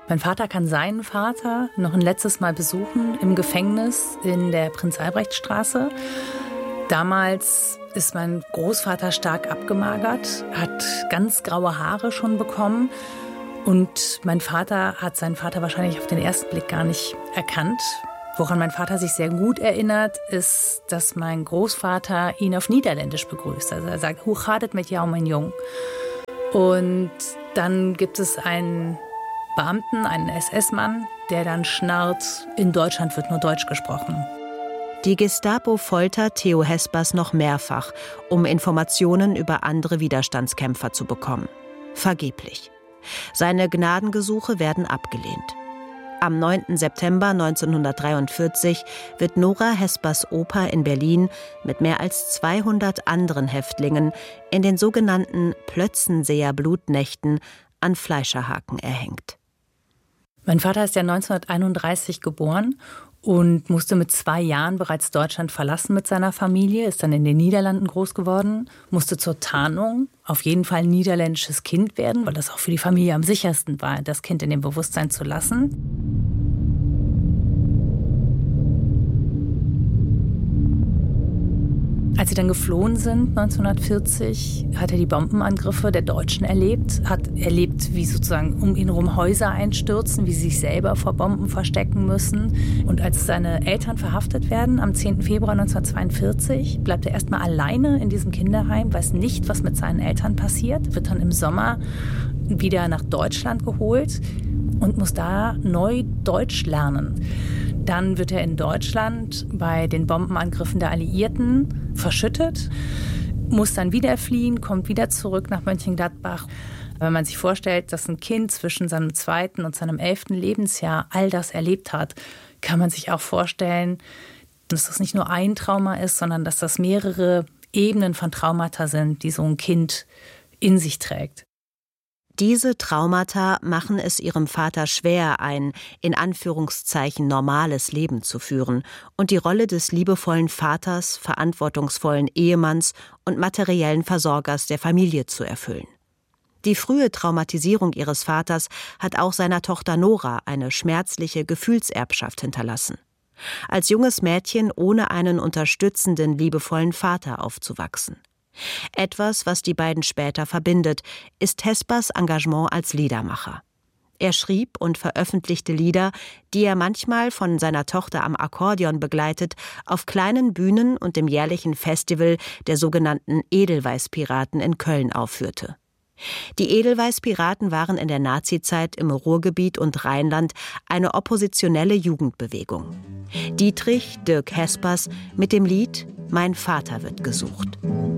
Mein Vater kann seinen Vater noch ein letztes Mal besuchen im Gefängnis in der Prinz-Albrecht-Straße. Damals ist mein Großvater stark abgemagert, hat ganz graue Haare schon bekommen. Und mein Vater hat seinen Vater wahrscheinlich auf den ersten Blick gar nicht erkannt. Woran mein Vater sich sehr gut erinnert, ist, dass mein Großvater ihn auf Niederländisch begrüßt. Also er sagt, hoe gaat het met jou, mein Jung? Und dann gibt es einen Beamten, einen SS-Mann, der dann schnarrt, in Deutschland wird nur Deutsch gesprochen. Die Gestapo foltert Theo Hespers noch mehrfach, um Informationen über andere Widerstandskämpfer zu bekommen. Vergeblich. Seine Gnadengesuche werden abgelehnt. Am 9. September 1943 wird Nora Hespers Opa in Berlin mit mehr als 200 anderen Häftlingen in den sogenannten Plötzenseer Blutnächten an Fleischerhaken erhängt. Mein Vater ist ja 1931 geboren und musste mit 2 Jahren bereits Deutschland verlassen mit seiner Familie, ist dann in den Niederlanden groß geworden, musste zur Tarnung auf jeden Fall ein niederländisches Kind werden, weil das auch für die Familie am sichersten war, das Kind in dem Bewusstsein zu lassen. Als sie dann geflohen sind, 1940, hat er die Bombenangriffe der Deutschen erlebt. Hat erlebt, wie sozusagen um ihn herum Häuser einstürzen, wie sie sich selber vor Bomben verstecken müssen. Und als seine Eltern verhaftet werden, am 10. Februar 1942, bleibt er erstmal alleine in diesem Kinderheim, weiß nicht, was mit seinen Eltern passiert, wird dann im Sommer wieder nach Deutschland geholt und muss da neu Deutsch lernen. Dann wird er in Deutschland bei den Bombenangriffen der Alliierten verschüttet, muss dann wieder fliehen, kommt wieder zurück nach Mönchengladbach. Wenn man sich vorstellt, dass ein Kind zwischen seinem 2. und seinem 11. Lebensjahr all das erlebt hat, kann man sich auch vorstellen, dass das nicht nur ein Trauma ist, sondern dass das mehrere Ebenen von Traumata sind, die so ein Kind in sich trägt. Diese Traumata machen es ihrem Vater schwer, ein in Anführungszeichen normales Leben zu führen und die Rolle des liebevollen Vaters, verantwortungsvollen Ehemanns und materiellen Versorgers der Familie zu erfüllen. Die frühe Traumatisierung ihres Vaters hat auch seiner Tochter Nora eine schmerzliche Gefühlserbschaft hinterlassen. Als junges Mädchen ohne einen unterstützenden, liebevollen Vater aufzuwachsen. Etwas, was die beiden später verbindet, ist Hespers Engagement als Liedermacher. Er schrieb und veröffentlichte Lieder, die er manchmal von seiner Tochter am Akkordeon begleitet, auf kleinen Bühnen und dem jährlichen Festival der sogenannten Edelweiß-Piraten in Köln aufführte. Die Edelweiß-Piraten waren in der Nazizeit im Ruhrgebiet und Rheinland eine oppositionelle Jugendbewegung. Dietrich Dirk Hespers mit dem Lied »Mein Vater wird gesucht«.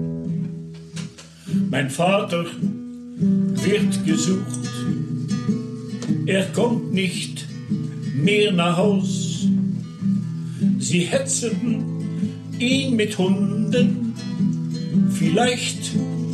Mein Vater wird gesucht, er kommt nicht mehr nach Haus. Sie hetzen ihn mit Hunden, vielleicht